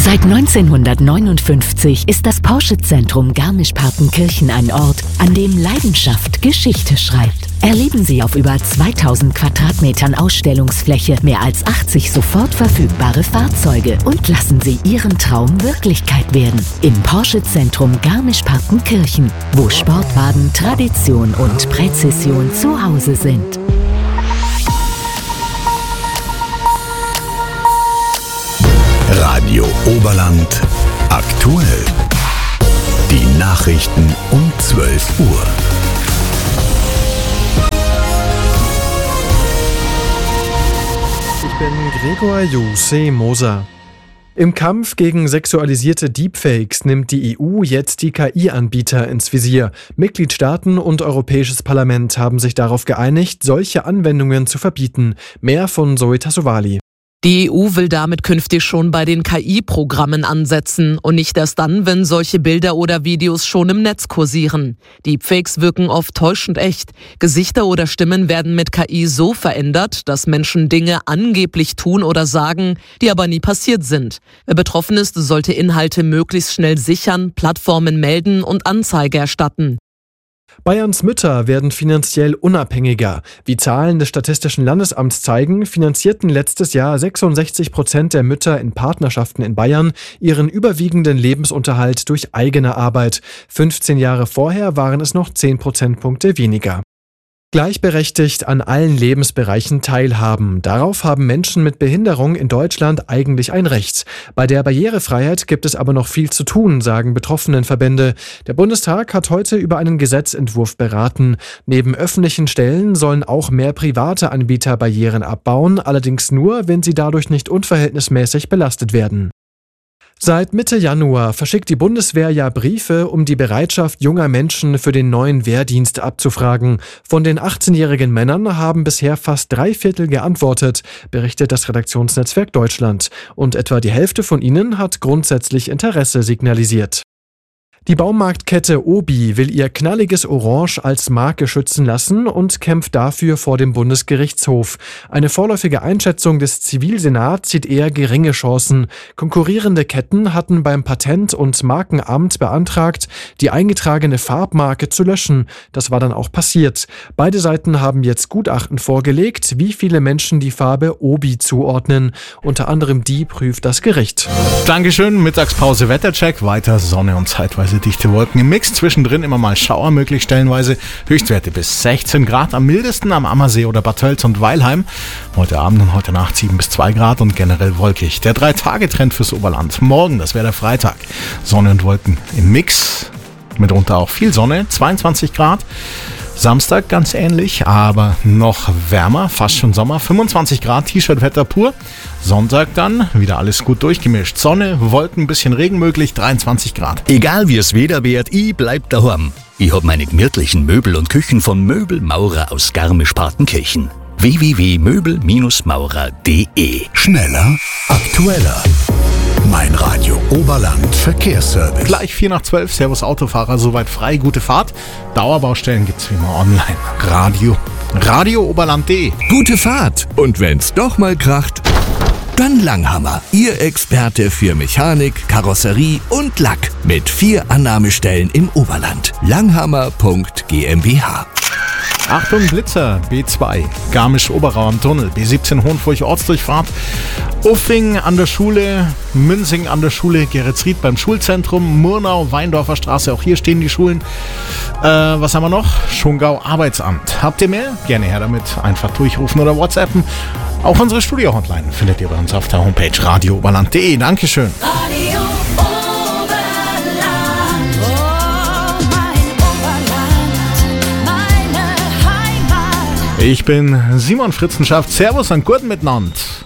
Seit 1959 ist das Porsche-Zentrum Garmisch-Partenkirchen ein Ort, an dem Leidenschaft Geschichte schreibt. Erleben Sie auf über 2000 Quadratmetern Ausstellungsfläche mehr als 80 sofort verfügbare Fahrzeuge und lassen Sie Ihren Traum Wirklichkeit werden. Im Porsche-Zentrum Garmisch-Partenkirchen, wo Sportwagen, Tradition und Präzision zu Hause sind. Radio Oberland aktuell. Die Nachrichten um 12 Uhr. Ich bin Gregor Jose-Moser. Im Kampf gegen sexualisierte Deepfakes nimmt die EU jetzt die KI-Anbieter ins Visier. Mitgliedstaaten und Europäisches Parlament haben sich darauf geeinigt, solche Anwendungen zu verbieten. Mehr von Zoe Tassovali. Die EU will damit künftig schon bei den KI-Programmen ansetzen und nicht erst dann, wenn solche Bilder oder Videos schon im Netz kursieren. Deepfakes wirken oft täuschend echt. Gesichter oder Stimmen werden mit KI so verändert, dass Menschen Dinge angeblich tun oder sagen, die aber nie passiert sind. Wer betroffen ist, sollte Inhalte möglichst schnell sichern, Plattformen melden und Anzeige erstatten. Bayerns Mütter werden finanziell unabhängiger. Wie Zahlen des Statistischen Landesamts zeigen, finanzierten letztes Jahr 66% der Mütter in Partnerschaften in Bayern ihren überwiegenden Lebensunterhalt durch eigene Arbeit. 15 Jahre vorher waren es noch 10 Prozentpunkte weniger. Gleichberechtigt an allen Lebensbereichen teilhaben. Darauf haben Menschen mit Behinderung in Deutschland eigentlich ein Recht. Bei der Barrierefreiheit gibt es aber noch viel zu tun, sagen Betroffenenverbände. Der Bundestag hat heute über einen Gesetzentwurf beraten. Neben öffentlichen Stellen sollen auch mehr private Anbieter Barrieren abbauen, allerdings nur, wenn sie dadurch nicht unverhältnismäßig belastet werden. Seit Mitte Januar verschickt die Bundeswehr ja Briefe, um die Bereitschaft junger Menschen für den neuen Wehrdienst abzufragen. Von den 18-jährigen Männern haben bisher fast 3/4 geantwortet, berichtet das Redaktionsnetzwerk Deutschland. Und etwa die Hälfte von ihnen hat grundsätzlich Interesse signalisiert. Die Baumarktkette Obi will ihr knalliges Orange als Marke schützen lassen und kämpft dafür vor dem Bundesgerichtshof. Eine vorläufige Einschätzung des Zivilsenats sieht eher geringe Chancen. Konkurrierende Ketten hatten beim Patent- und Markenamt beantragt, die eingetragene Farbmarke zu löschen. Das war dann auch passiert. Beide Seiten haben jetzt Gutachten vorgelegt, wie viele Menschen die Farbe Obi zuordnen. Unter anderem die prüft das Gericht. Dankeschön, Mittagspause Wettercheck, weiter Sonne und zeitweise dichte Wolken im Mix, zwischendrin immer mal Schauer möglich stellenweise, Höchstwerte bis 16 Grad, am mildesten am Ammersee oder Bad Tölz und Weilheim. Heute Abend und heute Nacht 7 bis 2 Grad und generell wolkig. Der 3-Tage-Trend fürs Oberland. Morgen, das wäre der Freitag, Sonne und Wolken im Mix, mitunter auch viel Sonne, 22 Grad. Samstag ganz ähnlich, aber noch wärmer, fast schon Sommer, 25 Grad, T-Shirt-Wetter pur. Sonntag dann wieder alles gut durchgemischt. Sonne, Wolken, bisschen Regen möglich, 23 Grad. Egal wie es Wetter wird, ich bleib daheim. Ich hab meine gemütlichen Möbel und Küchen von Möbel Maurer aus Garmisch-Partenkirchen. www.möbelmaurer.de. Schneller, aktueller. Mein Radio Oberland Verkehrsservice. Gleich 11:04, Servus Autofahrer, soweit frei, gute Fahrt. Dauerbaustellen gibt's wie immer online. Radiooberland.de. Gute Fahrt. Und wenn's doch mal kracht, dann Langhammer. Ihr Experte für Mechanik, Karosserie und Lack. Mit 4 Annahmestellen im Oberland. Langhammer.gmbH. Achtung, Blitzer, B2, Garmisch-Oberau am Tunnel, B17 Hohenfurch Ortsdurchfahrt, Uffing an der Schule, Münzing an der Schule, Geretsried beim Schulzentrum, Murnau, Weindorfer Straße, auch hier stehen die Schulen. Was haben wir noch? Schongau Arbeitsamt. Habt ihr mehr? Gerne her damit, einfach durchrufen oder WhatsAppen. Auch unsere Studio-Hotline findet ihr bei uns auf der Homepage radiooberland.de. Dankeschön. Radio Oberland, meine Heimat. Ich bin Simon Fritzenschaft. Servus und guten miteinander.